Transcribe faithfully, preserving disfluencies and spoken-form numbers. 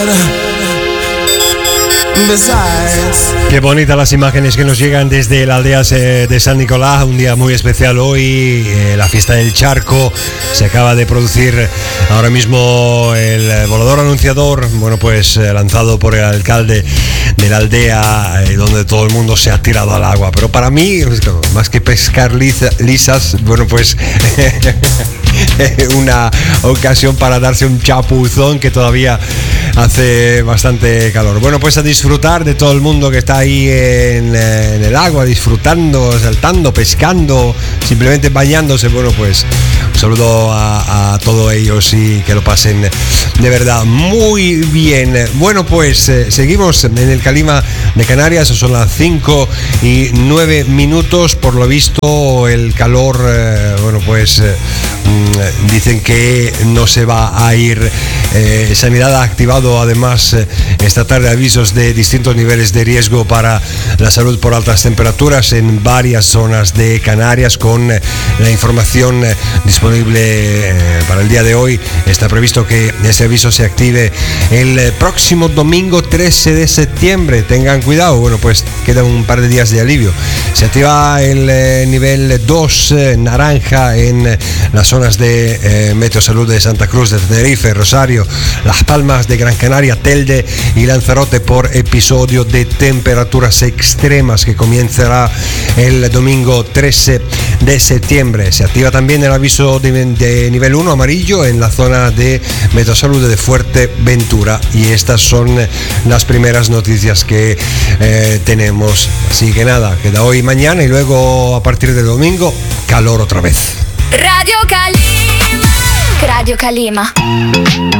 Qué bonitas las imágenes que nos llegan desde la aldea de San Nicolás, un día muy especial hoy, eh, la fiesta del charco. Se acaba de producir ahora mismo el volador anunciador, bueno pues eh, lanzado por el alcalde de la aldea, eh, donde todo el mundo se ha tirado al agua. Pero para mí, más que pescar lisa, lisas, bueno pues una ocasión para darse un chapuzón, que todavía hace bastante calor. Bueno, pues a disfrutar de todo el mundo que está ahí en, en el agua, disfrutando, saltando, pescando, simplemente bañándose. Bueno, pues un saludo a, a todos ellos y que lo pasen de verdad muy bien. Bueno, pues eh, seguimos en el Calima de Canarias, son las cinco y nueve minutos. Por lo visto el calor, eh, bueno pues eh, dicen que no se va a ir. eh, Sanidad ha activado además eh, esta tarde avisos de distintos niveles de riesgo para la salud por altas temperaturas en varias zonas de Canarias. Con eh, la información eh, disponible eh, para el día de hoy, está previsto que este aviso se active el eh, próximo domingo trece de septiembre. Tengan cuidado, bueno pues quedan un par de días de alivio. Se activa el eh, nivel dos eh, naranja en eh, las zonas de eh, Meteosalud de Santa Cruz de Tenerife, Rosario, Las Palmas de Gran Canaria, Telde y Lanzarote por episodio de temperaturas extremas que comenzará el domingo trece de septiembre. Se activa también el aviso de, de nivel uno amarillo en la zona de Meteosalud de Fuerteventura, y estas son las primeras noticias que eh, tenemos. Así que nada, queda hoy, mañana y luego a partir del domingo calor otra vez. Radio Calima. Radio Calima.